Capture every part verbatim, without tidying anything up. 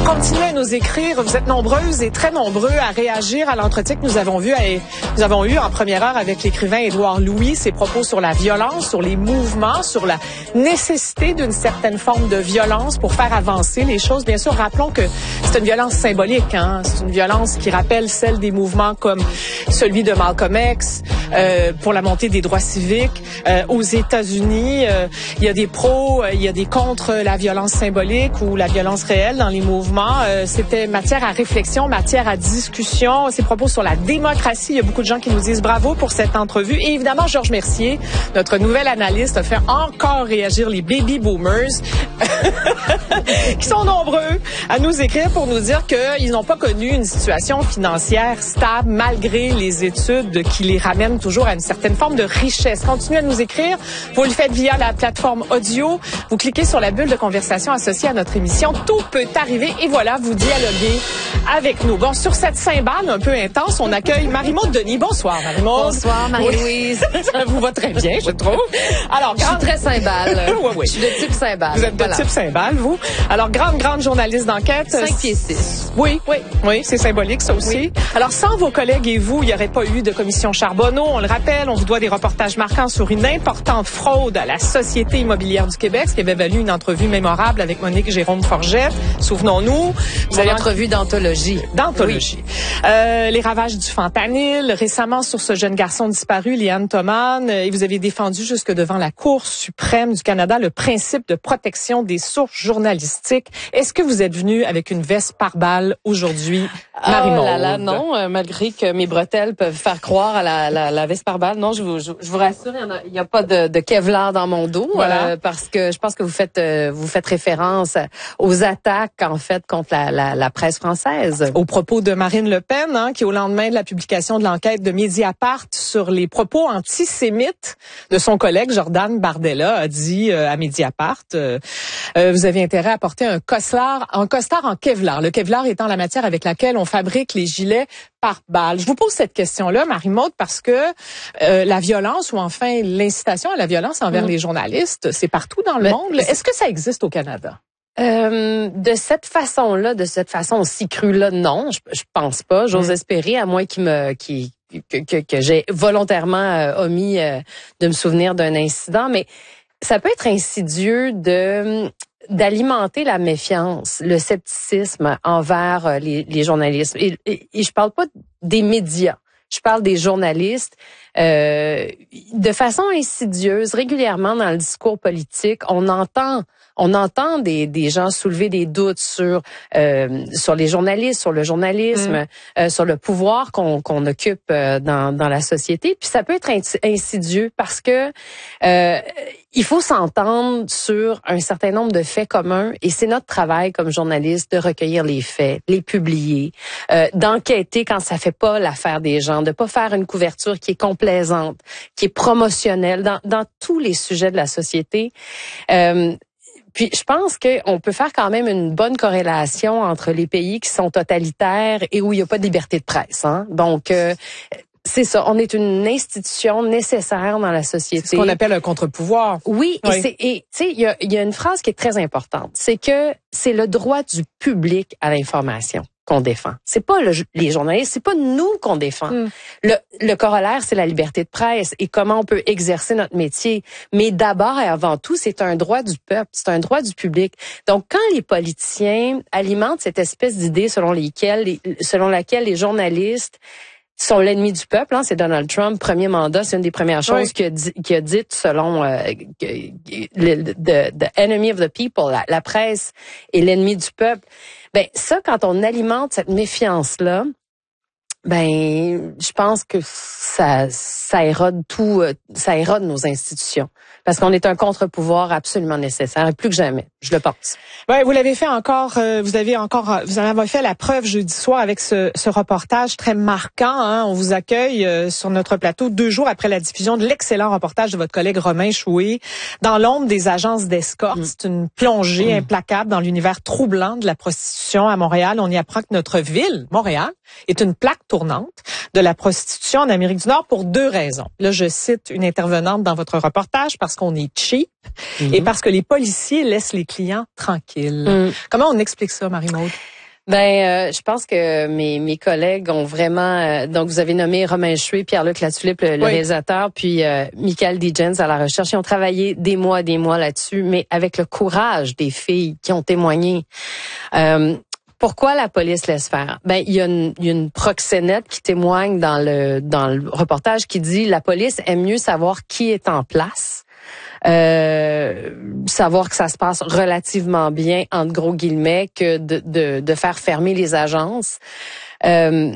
continuez à nous écrire. Vous êtes nombreuses et très nombreux à réagir à l'entretien que nous avons vu, à, nous avons eu en première heure avec l'écrivain Édouard Louis, ses propos sur la violence, sur les mouvements, sur la nécessité d'une certaine forme de violence pour faire avancer les choses. Bien sûr, rappelons que c'est une violence symbolique, hein. C'est une violence qui rappelle celle des mouvements comme celui de Malcolm X, euh, pour la montée des droits civiques. Euh, aux États-Unis, euh, il y a des pros, euh, il y a des contre la violence symbolique ou la violence réelle dans les mouvements. Euh, c'était matière à réflexion, matière à discussion. Ces propos sur la démocratie, il y a beaucoup de gens qui nous disent bravo pour cette entrevue. Et évidemment, Georges Mercier, notre nouvel analyste, a fait encore réagir les baby boomers qui sont nombreux à nous écrire pour nous dire qu'ils n'ont pas connu une situation financière stable malgré les études qui les ramènent toujours à une certaine forme de richesse. Continuez à nous écrire. Vous le faites via la plateforme audio. Vous cliquez sur la bulle de conversation associée à notre émission. Tout peut arriver et voilà, vous dialoguez avec nous. Bon, sur cette cymbale un peu intense, on accueille Marie-Maude Denis. Bonsoir, Marie-Maude. Bonsoir, Marie-Louise. Ça vous va très bien, je trouve. Alors, je grande... suis très cymbale. oui, oui. Je suis de type cymbale. Vous êtes de voilà. type cymbale, vous. Alors, grande, grande journaliste d'enquête. cinq pieds six. Oui, oui, oui, c'est symbolique, ça aussi. Oui. Alors, sans vos collègues et vous, il n'y aurait pas eu de commission Charbonneau. On le rappelle, on vous doit des reportages marquants sur une importante fraude à la Société immobilière du Québec, ce qui avait valu une entrevue mémorable avec Monique Jérôme-Forget. Souvenons-nous. Vous avez une entrevue d'anthologie. D'anthologie. Oui. Euh, les ravages du fentanyl. Récemment, sur ce jeune garçon disparu, Liane Thoman, et vous avez défendu jusque devant la Cour suprême du Canada le principe de protection des sources journalistiques. Est-ce que vous êtes venu avec une veste par balle aujourd'hui, Marie-Maude? Oh là là, non, euh, malgré que mes bretelles peuvent faire croire à la, la, la veste par balle. Non, je vous, je, je vous rassure, il n'y a, a pas de, de Kevlar dans mon dos, voilà. euh, parce que je pense que vous faites, euh, vous faites référence aux attaques, en fait, contre la, la, la presse française. Au propos de Marine Le Pen, hein, qui, au lendemain de la publication de l'enquête de Mediapart sur les propos antisémites de son collègue Jordan Bardella, a dit euh, à Mediapart, euh, euh, vous avez intérêt à porter un costard, un costard en Kevlar. Le Kevlar étant la matière avec laquelle on fabrique les gilets par balle. Je vous pose cette question-là, Marie-Maude, parce que euh, la violence ou enfin l'incitation à la violence envers mmh. les journalistes, c'est partout dans le Mais, monde. Est-ce que ça existe au Canada? Euh, de cette façon-là, de cette façon aussi crue-là, non, je, je pense pas. J'ose mmh. espérer, à moins qu'il me, qu'il, que, que, que j'ai volontairement euh, omis euh, de me souvenir d'un incident, mais ça peut être insidieux de d'alimenter la méfiance, le scepticisme envers les, les journalistes. Et, et, et je parle pas des médias. Je parle des journalistes. Euh, de façon insidieuse, régulièrement dans le discours politique, on entend, on entend des, des gens soulever des doutes sur euh, sur les journalistes, sur le journalisme, mmh. euh, sur le pouvoir qu'on qu'on occupe euh, dans dans la société. Puis ça peut être insidieux parce que euh, il faut s'entendre sur un certain nombre de faits communs et c'est notre travail comme journaliste de recueillir les faits, les publier, euh, d'enquêter quand ça fait pas l'affaire des gens, de pas faire une couverture qui est complaisante, qui est promotionnelle dans, dans tous les sujets de la société. Euh, Puis je pense qu'on peut faire quand même une bonne corrélation entre les pays qui sont totalitaires et où il n'y a pas de liberté de presse. Hein? Donc euh, c'est ça, on est une institution nécessaire dans la société. C'est ce qu'on appelle un contre-pouvoir. Oui, oui. et c'est et tu sais il y a, y a une phrase qui est très importante, c'est que c'est le droit du public à l'information qu'on défend. C'est pas le, les journalistes, c'est pas nous qu'on défend. Mm. Le, le corollaire, c'est la liberté de presse et comment on peut exercer notre métier. Mais d'abord et avant tout, c'est un droit du peuple, c'est un droit du public. Donc, quand les politiciens alimentent cette espèce d'idée selon lesquelles, les, selon laquelle les journalistes sont l'ennemi du peuple, hein, c'est Donald Trump, premier mandat, c'est une des premières choses oui. qu'il a dit, qu'il a dites selon euh, le the, the enemy of the people, la, la presse est l'ennemi du peuple. Ben ça, quand on alimente cette méfiance-là, ben je pense que ça ça érode tout, ça érode nos institutions. Parce qu'on est un contre-pouvoir absolument nécessaire, plus que jamais, je le pense. Ouais, vous l'avez fait encore, euh, vous avez encore, vous en avez fait la preuve jeudi soir avec ce, ce reportage très marquant. Hein. On vous accueille euh, sur notre plateau deux jours après la diffusion de l'excellent reportage de votre collègue Romain Chouet, Dans l'ombre des agences d'escorte. Mm. C'est une plongée mm. implacable dans l'univers troublant de la prostitution à Montréal. On y apprend que notre ville, Montréal, est une plaque tournante de la prostitution en Amérique du Nord pour deux raisons. Là, je cite une intervenante dans votre reportage, parce qu'on est cheap mm-hmm. et parce que les policiers laissent les clients tranquilles. Mm. Comment on explique ça, Marie-Maude? Ben, euh, je pense que mes mes collègues ont vraiment. Euh, donc, vous avez nommé Romain Chouet, Pierre-Luc Latulippe, le, le oui. réalisateur, puis euh, Michael Dijens à la recherche. Ils ont travaillé des mois, des mois là-dessus, mais avec le courage des filles qui ont témoigné. Euh, Pourquoi la police laisse faire? Ben, il y a une, il y a une proxénète qui témoigne dans le dans le reportage qui dit la police aime mieux savoir qui est en place. Euh, savoir que ça se passe relativement bien, entre gros guillemets, que de, de, de faire fermer les agences. Euh,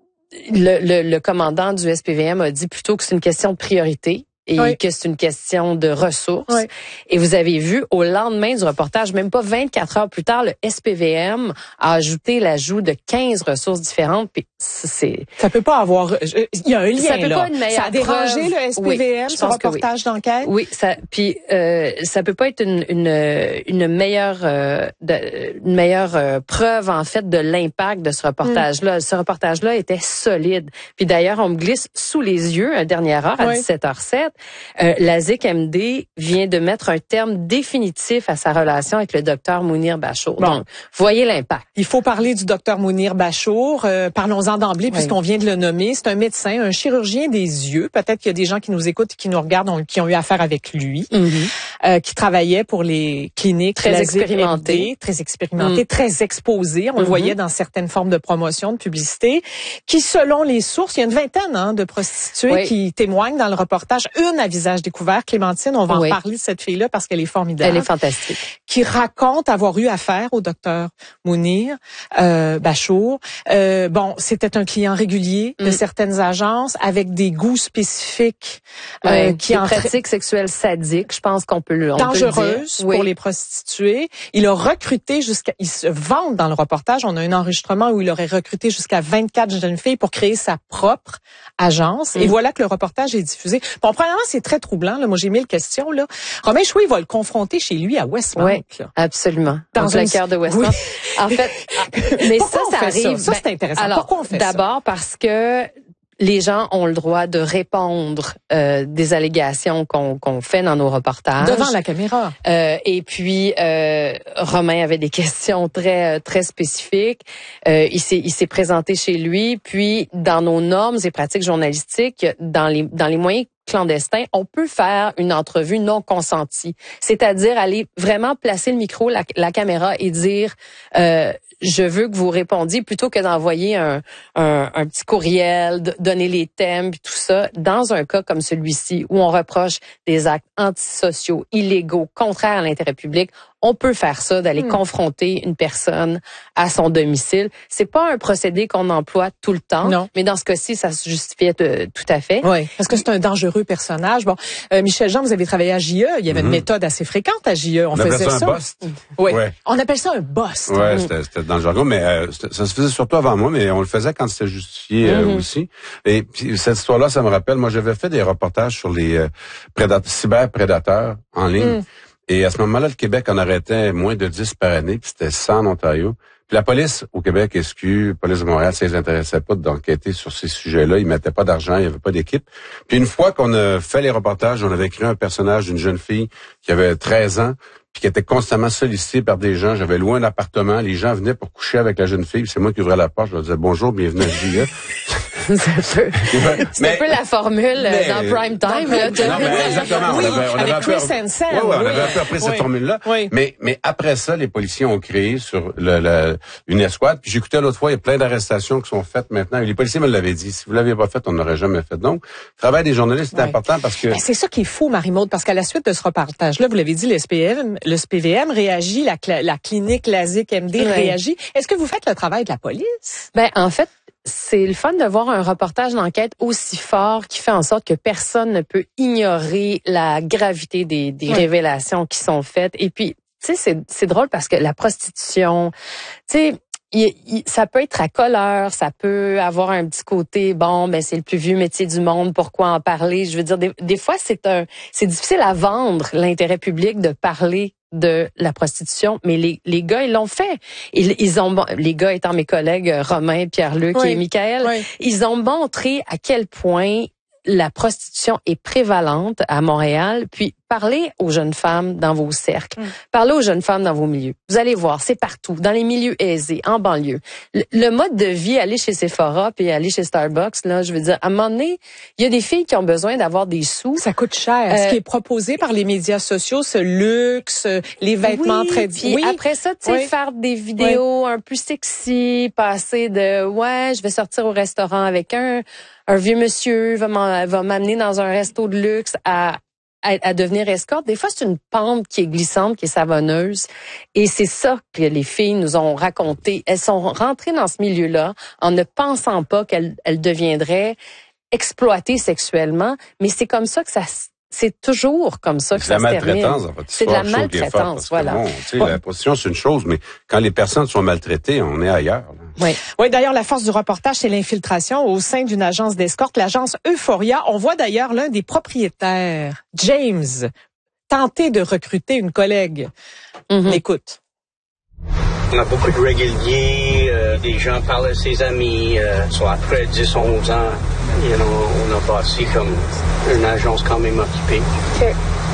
le, le, le commandant du S P V M a dit plutôt que c'est une question de priorité et oui. que c'est une question de ressources. Oui. Et vous avez vu, au lendemain du reportage, même pas vingt-quatre heures plus tard, le S P V M a ajouté l'ajout de quinze ressources différentes. Puis c'est ça peut pas avoir. Il y a un lien ça peut là. Pas une ça a dérangé preuve. le S P V M, oui, ce reportage oui. d'enquête. Oui, ça. Puis euh, ça peut pas être une une, une meilleure euh, de, une meilleure euh, preuve en fait de l'impact de ce reportage-là. Mm. Ce reportage-là était solide. Puis d'ailleurs, on me glisse sous les yeux à dernière heure à oui. dix-sept heures sept. Euh, la Z I C M D vient de mettre un terme définitif à sa relation avec le docteur Mounir Bachour. Bon. Donc, voyez l'impact. Il faut parler du docteur Mounir Bachour. Euh, parlons-en d'emblée, oui. puisqu'on vient de le nommer. C'est un médecin, un chirurgien des yeux. Peut-être qu'il y a des gens qui nous écoutent et qui nous regardent, ont, qui ont eu affaire avec lui, mm-hmm. euh, qui travaillait pour les cliniques très expérimentées, très expérimentées, mm. très exposées. On mm-hmm. le voyait dans certaines formes de promotion, de publicité, qui, selon les sources, il y a une vingtaine hein, de prostituées oui. qui témoignent dans le reportage. Une à visage découvert, Clémentine, on va oui. en parler de cette fille-là parce qu'elle est formidable. Elle est fantastique. Qui raconte avoir eu affaire au docteur Mounir euh, Bachour. Euh, bon, c'était un client régulier de mm. certaines agences avec des goûts spécifiques. Oui, euh, qui des en pratiques sexuelles sadiques, je pense qu'on peut le on dangereuses peut le dire. pour oui. les prostituées. Il a recruté jusqu'à, il se vante dans le reportage. On a un enregistrement où il aurait recruté jusqu'à vingt-quatre jeunes filles pour créer sa propre agence. Mm. Et voilà que le reportage est diffusé. Bon, premièrement, c'est très troublant. Là. Moi, j'ai mille questions. Là. Romain Chouet va le confronter chez lui à Westmount. Oui, là. Absolument. Dans, dans le cœur de Westmount. Oui. En fait, mais Pourquoi ça, ça arrive. Ça, ça c'est intéressant. Alors, pourquoi on fait ça? D'abord parce que les gens ont le droit de répondre euh, des allégations qu'on qu'on fait dans nos reportages devant la caméra. Euh, et puis euh, Romain avait des questions très très spécifiques. Euh, il s'est il s'est présenté chez lui. Puis dans nos normes et pratiques journalistiques, dans les dans les moyens clandestins, on peut faire une entrevue non consentie, c'est-à-dire aller vraiment placer le micro, la, la caméra et dire euh, je veux que vous répondiez plutôt que d'envoyer un, un, un petit courriel, de donner les thèmes puis tout ça. Dans un cas comme celui-ci où on reproche des actes antisociaux, illégaux, contraires à l'intérêt public, on peut faire ça, d'aller mmh. confronter une personne à son domicile. C'est pas un procédé qu'on emploie tout le temps, non. mais dans ce cas-ci, ça se justifiait de, tout à fait. Oui, parce que c'est un dangereux personnage. Bon, euh, Michel Jean, vous avez travaillé à J E. Il y avait mmh. une méthode assez fréquente à J E. On, on faisait ça. ça. Un bust. Oui. Ouais. On appelle ça un bust. Oui, mmh. c'était, c'était dans le jargon, mais euh, ça se faisait surtout avant moi, mais on le faisait quand c'était justifié euh, mmh. aussi. Et puis, cette histoire-là, ça me rappelle, moi, j'avais fait des reportages sur les euh, prédat- cyberprédateurs en ligne. Mmh. Et à ce moment-là, le Québec en arrêtait moins de dix par année, puis c'était cent en Ontario. Puis la police au Québec, S Q, police de Montréal, ça les intéressait pas d'enquêter sur ces sujets-là. Ils mettaient pas d'argent, il y avait pas d'équipe. Puis une fois qu'on a fait les reportages, on avait créé un personnage d'une jeune fille qui avait treize ans, puis qui était constamment sollicitée par des gens. J'avais loué un appartement, les gens venaient pour coucher avec la jeune fille, puis c'est moi qui ouvrais la porte, je leur disais bonjour, bienvenue à J E. C'est un peu, c'est un peu la formule mais, dans Prime Time. Là, de... Non, mais exactement. Oui, on avait, on avec avait Chris peu, Hansen. Ouais, ouais, oui. on avait un peu appris oui. cette formule-là. Oui. Mais, mais après ça, les policiers ont créé sur le, le, une escouade. Puis j'écoutais l'autre fois, il y a plein d'arrestations qui sont faites maintenant. Et les policiers me l'avaient dit. Si vous l'aviez pas fait, on n'aurait jamais fait. Donc, le travail des journalistes, c'est oui. important parce que... Ben, c'est ça qui est fou, Marie-Maude, parce qu'à la suite de ce reportage-là, vous l'avez dit, le S P V M, le S P V M réagit, la, la clinique, la Z I C M D oui. réagit. Est-ce que vous faites le travail de la police? Ben, en fait, c'est le fun de voir un reportage d'enquête aussi fort qui fait en sorte que personne ne peut ignorer la gravité des, des oui. révélations qui sont faites. Et puis, tu sais, c'est, c'est drôle parce que la prostitution, tu sais, Il, il, ça peut être à colère, ça peut avoir un petit côté, bon, ben c'est le plus vieux métier du monde, pourquoi en parler? Je veux dire, des, des fois, c'est un, c'est difficile à vendre l'intérêt public de parler de la prostitution, mais les, les gars, ils l'ont fait. Ils, ils ont, les gars étant mes collègues Romain, Pierre-Luc oui. et Michael, oui. ils ont montré à quel point la prostitution est prévalente à Montréal, puis parlez aux jeunes femmes dans vos cercles. Mm. Parlez aux jeunes femmes dans vos milieux. Vous allez voir, c'est partout, dans les milieux aisés, en banlieue. Le, le mode de vie, aller chez Sephora puis aller chez Starbucks, là, je veux dire, à un moment donné, il y a des filles qui ont besoin d'avoir des sous. Ça coûte cher. Euh, Ce qui est proposé par les médias sociaux, ce luxe, les vêtements oui, très... Puis oui. après ça, tu sais, oui. faire des vidéos oui. un peu sexy, passer de, ouais, je vais sortir au restaurant avec un, un vieux monsieur, va m'amener dans un resto de luxe à, à, à devenir escorte. Des fois, c'est une pente qui est glissante, qui est savonneuse. Et c'est ça que les filles nous ont raconté. Elles sont rentrées dans ce milieu-là en ne pensant pas qu'elles elles deviendraient exploitées sexuellement. Mais c'est comme ça que ça C'est toujours comme ça que ça se termine. C'est de la maltraitance, en fait. C'est de la maltraitance, voilà. Bon, tu sais, ouais. La prostitution, c'est une chose, mais quand les personnes sont maltraitées, on est ailleurs. Là. Oui. Oui, d'ailleurs, la force du reportage, c'est l'infiltration au sein d'une agence d'escorte, l'agence Euphoria. On voit d'ailleurs l'un des propriétaires, James, tenter de recruter une collègue. Mm-hmm. Écoute. On a beaucoup de réguliers, euh, des gens parlent à ses amis, euh, soit après dix, onze ans, you know, on a bâti comme une agence quand même occupée. Okay.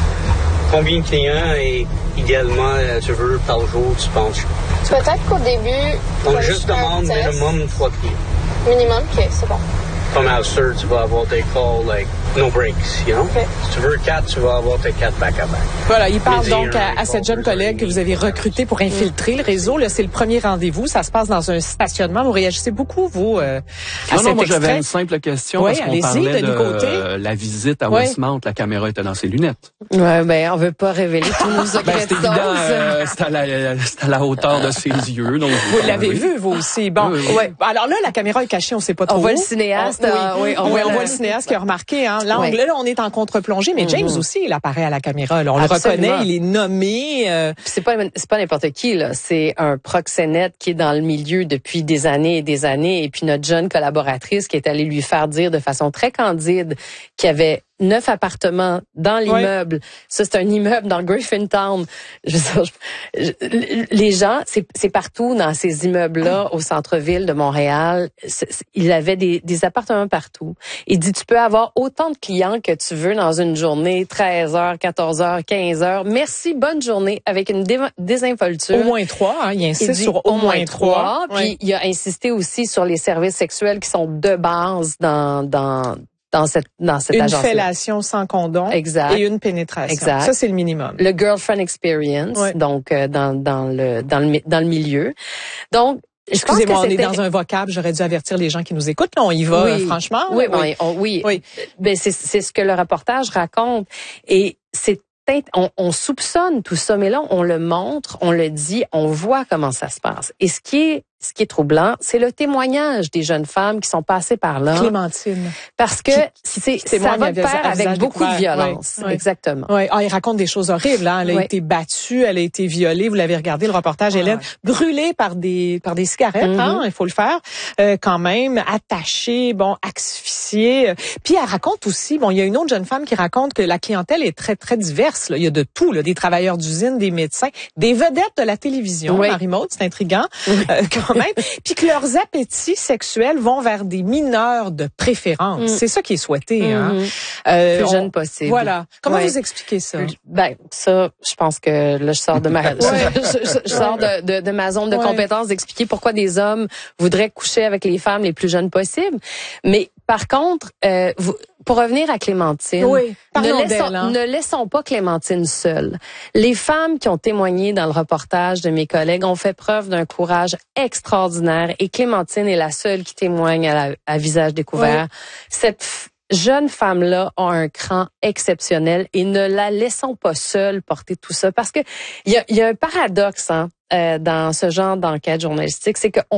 Combien de clients et idéalement tu veux par jour, tu penses? Peut-être qu'au début... On juste demande minimum trois clients. Minimum? OK, c'est bon. Comme Alster, tu vas avoir des calls, like, no breaks, you know? Okay. Si tu veux quatre, tu vas avoir tes quatre back-à-back. Voilà, il parle donc à, à cette jeune collègue que vous avez recrutée pour infiltrer le réseau. Là, c'est le premier rendez-vous. Ça se passe dans un stationnement. Vous réagissez beaucoup, vous, euh, à non, cet non, moi, extrait. j'avais une simple question. Oui, parce qu'on parlait de, de côté. la visite à oui. Westmount. La caméra était dans ses lunettes. Ouais, ben, on veut pas révéler tous nos secrets ben, de évident, euh, c'est à, la, à la hauteur de ses yeux. Donc, vous l'avez oui. vu, vous aussi. Bon, oui, oui. Ouais. Alors là, la caméra est cachée, on sait pas trop. On voit le cinéaste. On, euh, oui, on, on, oui, voit, on le... voit le cinéaste qui a remarqué, hein. L'angle, oui. là, on est en contre-plongée, mais James mm-hmm. aussi, il apparaît à la caméra. Là. On Absolument. le reconnaît, il est nommé. Euh... C'est pas, c'est pas n'importe qui, là. C'est un proxénète qui est dans le milieu depuis des années et des années. Et puis notre jeune collaboratrice qui est allée lui faire dire de façon très candide qu'il y avait neuf appartements dans l'immeuble. Ouais. Ça, c'est un immeuble dans Griffintown. Je veux dire, je, je, les gens, c'est, c'est partout dans ces immeubles-là, au centre-ville de Montréal. C'est, c'est, il avait des, des appartements partout. Il dit, tu peux avoir autant de clients que tu veux dans une journée, treize heures, quatorze heures, quinze heures. Merci, bonne journée, avec une dé- désinvolture. Au moins trois, hein, il insiste il dit, sur au moins trois. Puis ouais. il a insisté aussi sur les services sexuels qui sont de base dans, dans, dans cette dans cette une agence. Une fellation sans condom exact. Et une pénétration. Exact. Ça c'est le minimum. Le girlfriend experience, ouais. donc euh, dans dans le dans le dans le milieu. Donc excusez-moi, on est dans un vocable, j'aurais dû avertir les gens qui nous écoutent. Là, on y va oui. franchement. Oui, là, oui, on, oui. oui. Ben c'est c'est ce que le reportage raconte et c'est On, on soupçonne tout ça, mais là, on le montre, on le dit, on voit comment ça se passe. Et ce qui est, ce qui est troublant, c'est le témoignage des jeunes femmes qui sont passées par là. Clémentine. Parce que c'est, ça va de pair avec beaucoup de violence. Oui, oui. Exactement. Oui. Ah, il raconte des choses horribles, hein. Elle a oui. été battue, elle a été violée. Vous l'avez regardé, le reportage, ah, Hélène. Ouais. Brûlée par des, par des cigarettes, mm-hmm. hein. Il faut le faire. Euh, quand même, attachée, bon, asphyxiée. Puis elle raconte aussi, bon, il y a une autre jeune femme qui raconte que la clientèle est très, très diverse, là. Il y a de tout, là. Des travailleurs d'usine, des médecins, des vedettes de la télévision. Oui. Marie-Maude, c'est intriguant. Oui. Euh, même. Puis que leurs appétits sexuels vont vers des mineurs de préférence. Mm. C'est ça qui est souhaité. Mm-hmm. Hein? Euh, Plus on, jeune possible. Voilà. Comment ouais. vous expliquez ça? Ben ça, je pense que là, je sors de ma, ouais. je, je, je sors de, de, de ma zone de ouais. compétence d'expliquer pourquoi des hommes voudraient coucher avec les femmes les plus jeunes possibles. Mais par contre, euh, vous, pour revenir à Clémentine, oui, ne, laissons, hein. ne laissons pas Clémentine seule. Les femmes qui ont témoigné dans le reportage de mes collègues ont fait preuve d'un courage extraordinaire et Clémentine est la seule qui témoigne à, la, à visage découvert. Oui. Cette f- jeune femme-là a un cran exceptionnel et ne la laissons pas seule porter tout ça parce que il y a, y a un paradoxe hein, euh, dans ce genre d'enquête journalistique, c'est que on